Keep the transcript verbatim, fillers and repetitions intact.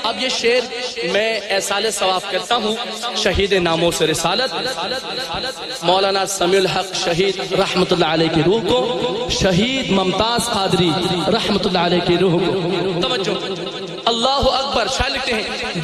अब ये शेर मैं एहसाले सवाब करता हूँ शहीद नामों से रिसालत मौलाना समीउल हक शहीद रहमतुल्लाह अलैह की रूह को, शहीद मुमताज कादरी रहमतुल्लाह अलैह की रूह को। तवज्जो, अल्लाहु अकबर। शायर लिखते हैं